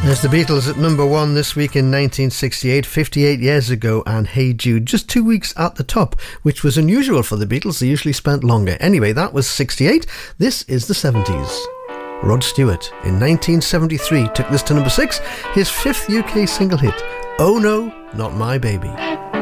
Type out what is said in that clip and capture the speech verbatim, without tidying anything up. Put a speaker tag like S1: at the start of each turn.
S1: There's the Beatles at number one this week in nineteen sixty-eight, fifty-eight years ago, and Hey Jude, just two weeks at the top, which was unusual for the Beatles. They usually spent longer. Anyway, that was sixty-eight. This is the seventies. Rod Stewart in nineteen seventy-three took this to number six, his fifth U K single hit, Oh No, Not My Baby.